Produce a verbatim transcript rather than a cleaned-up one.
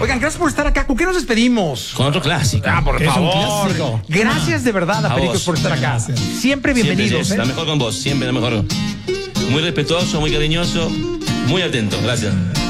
Oigan, gracias por estar acá. ¿Con qué nos despedimos? Con otro clásico. Ah, por Es un favor. clásico. Gracias de verdad a A Pericos vos. por estar acá. Gracias. Siempre bienvenidos. Siempre, ¿eh? la mejor con vos, siempre la mejor. Muy respetuoso, muy cariñoso, muy atento. Gracias.